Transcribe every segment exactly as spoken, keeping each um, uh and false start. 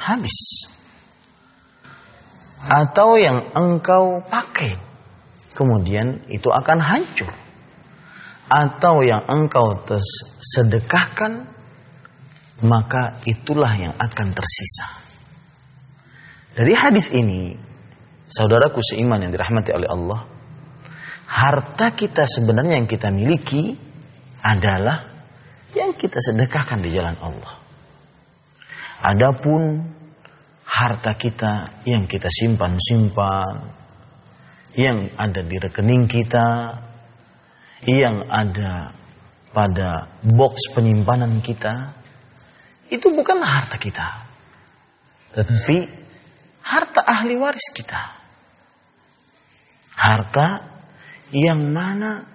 habis. Atau yang engkau pakai, kemudian itu akan hancur. Atau yang engkau sedekahkan, maka itulah yang akan tersisa. Dari hadis ini, saudaraku seiman yang dirahmati oleh Allah, harta kita sebenarnya yang kita miliki adalah yang kita sedekahkan di jalan Allah. Adapun harta kita yang kita simpan-simpan, yang ada di rekening kita, yang ada pada box penyimpanan kita, itu bukanlah harta kita, tetapi harta ahli waris kita. Harta yang mana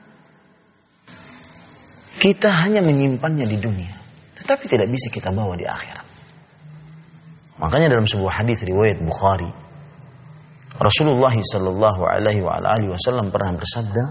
kita hanya menyimpannya di dunia, tetapi tidak bisa kita bawa di akhirat. Makanya dalam sebuah hadis riwayat Bukhari, Rasulullah sallallahu alaihi wa alihi wasallam pernah bersabda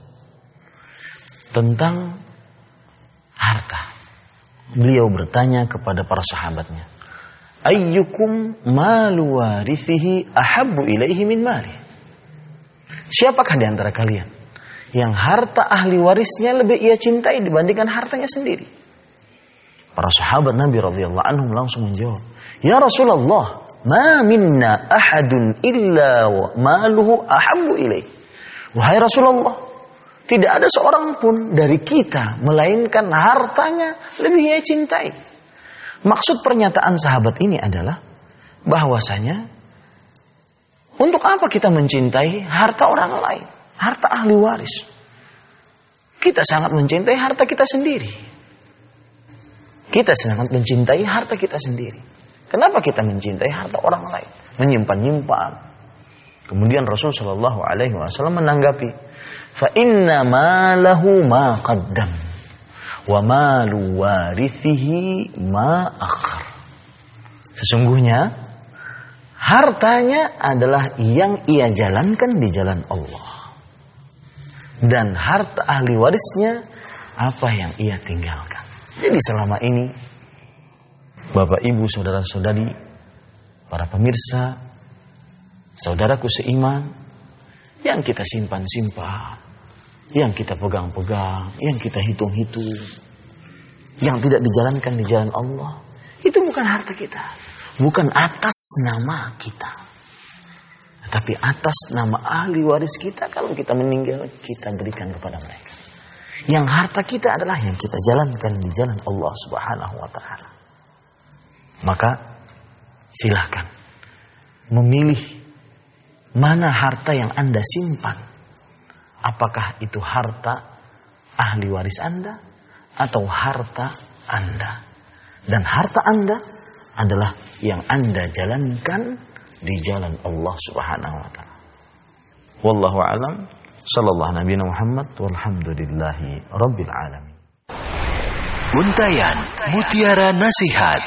tentang harta. Beliau bertanya kepada para sahabatnya, ayyukum malu warithihi ahabbu ilaihi min mali? Siapakah di antara kalian yang harta ahli warisnya lebih ia cintai dibandingkan hartanya sendiri? Para sahabat Nabi radhiyallahu anhum langsung menjawab, ya Rasulullah, ma minna ahadun illa maluhu ahabbu ilaihi. Wahai Rasulullah, tidak ada seorang pun dari kita melainkan hartanya lebih ia cintai. Maksud pernyataan sahabat ini adalah bahwasanya untuk apa kita mencintai harta orang lain, harta ahli waris? Kita sangat mencintai harta kita sendiri. Kita sangat mencintai harta kita sendiri. Kenapa kita mencintai harta orang lain? Menyimpan-nyimpan. Kemudian Rasul Shallallahu Alaihi Wasallam menanggapi, fa inna malahu ma qaddam, wa malu warithihi ma akhar. Sesungguhnya hartanya adalah yang ia jalankan di jalan Allah, dan harta ahli warisnya apa yang ia tinggalkan. Jadi selama ini Bapak, Ibu, saudara-saudari, para pemirsa, saudaraku seiman, yang kita simpan-simpan, yang kita pegang-pegang, yang kita hitung-hitung, yang tidak dijalankan di jalan Allah, itu bukan harta kita, bukan atas nama kita, tetapi atas nama ahli waris kita. Kalau kita meninggal, kita berikan kepada mereka. Yang harta kita adalah yang kita jalankan di jalan Allah Subhanahu wa ta'ala. Maka silahkan memilih mana harta yang Anda simpan. Apakah itu harta ahli waris Anda atau harta Anda. Dan harta Anda adalah yang Anda jalankan di jalan Allah Subhanahu wa ta'ala. Wallahu a'lam. Sallallahu Nabi Muhammad walhamdulillahi rabbil alamin. Untayan Mutiara Nasihat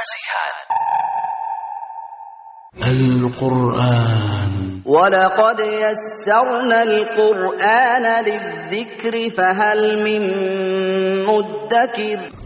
Al-Quran. وَلَقَدْ يَسَّرْنَا الْقُرْآنَ لِلذِّكْرِ فَهَلْ مِن مُّدَّكِرٍ